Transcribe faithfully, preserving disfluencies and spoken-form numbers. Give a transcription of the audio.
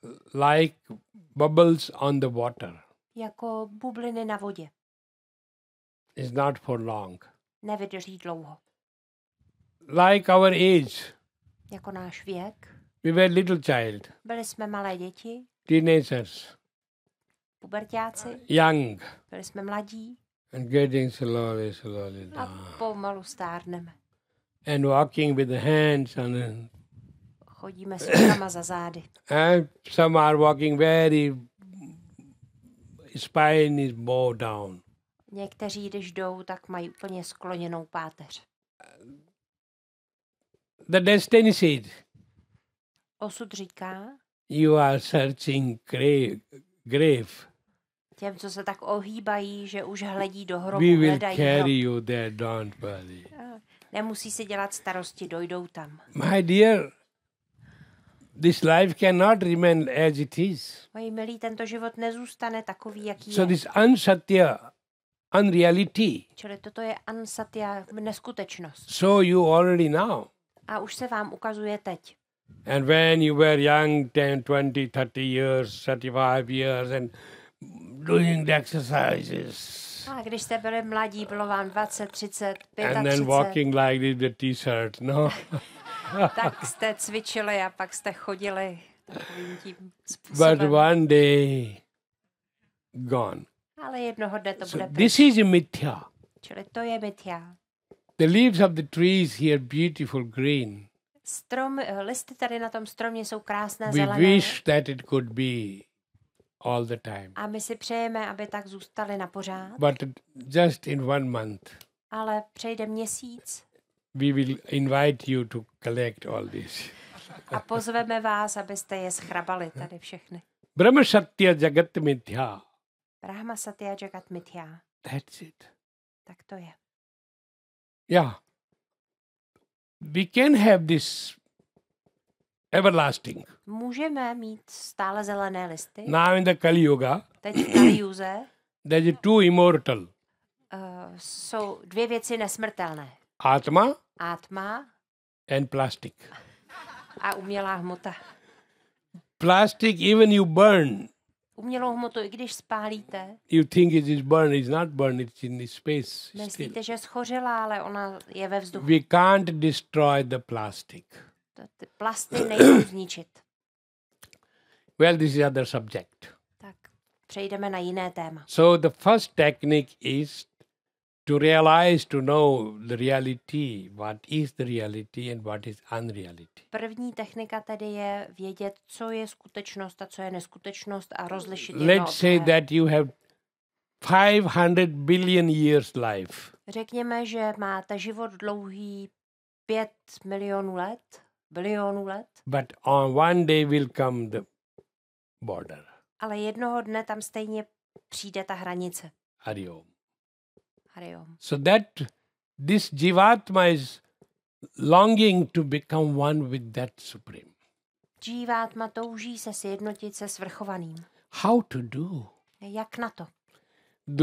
like bubbles on the water. Jako bubliny na vodě. It's not for long. Nevydrží dlouho. Like our age. Jako náš věk. We were little child. Byli jsme malé děti. Teenagers. Puberťáci. Young. Byli jsme mladí. And getting slowly, slowly A down. pomalu stárneme. And walking with the hands on the... Chodíme s rukama za zády. And some are walking very... Spine is bowed down. Někteří, když jdou, tak mají úplně skloněnou páteř. The destiny says, Osud říká, you are searching grave. grave. Těm, co se tak ohýbají, že už hledí do hrobu, We will hledají carry hrob. you there, don't worry. Nemusí si dělat starosti, dojdou tam. My dear, this life cannot remain as it is. Moji milí, tento život nezůstane takový, jaký So je. this unsatya, unreality, Čili toto je ansatya, neskutečnost. so you already know. A už se vám ukazuje teď. And when you were young, ten, twenty, thirty years, thirty-five years, and doing the exercises, A když jste byli mladí, bylo vám dvacet, třicet, and then třicet pět, walking like this with the t-shirt, no? tak jste cvičili a pak jste chodili takovým tím But způsobem. one day, gone. Ale jednoho dne to So bude this pryč. is mithya. Čili to je mithya. The leaves of the trees here beautiful green. Strom, listy tady na tom stromě jsou krásné We zelené. wish that it could be all the time. A my si přejeme, aby tak zůstaly na pořád. But just in one month, Ale přejde měsíc we will invite you to collect all this. a pozveme vás, abyste je schrabali tady všechny. Brahma Satya Jagat Mithya. Brahma Satya Jagat Mithya. That's it. Tak to je. Yeah. We can have this everlasting. Můžeme mít stále zelené listy. Now in the Kali Yuga, Teď v Kalijuze there is two immortal. uh, jsou dvě věci nesmrtelné. Atma Atma and plastic. a umělá hmota. Plastic, even you burn, Umělou hmotu, i když spálíte, you think it is burned. It's not burned. It's in the space still. myslíte, že schořela, ale ona je ve vzduchu. We can't destroy the plastic. To- Ty plasty nejsou zničit. Well, this is other subject. Tak přejdeme na jiné téma. So the first technique is to realize, to know the reality, what is the reality and what is unreality. První technika tedy je vědět, co je skutečnost a co je neskutečnost a rozlišit jedno od Let's say druhého. that you have five hundred billion years life. Řekněme, že máte život dlouhý pět milionů let, bilionů let, But on one day will come the border. ale jednoho dne tam stejně přijde ta hranice. Hari Om. Hariom. So that this Jivatma is longing to become one with that Supreme. Džívátma touží se sjednotit se svrchovaným. How to do? Jak na to?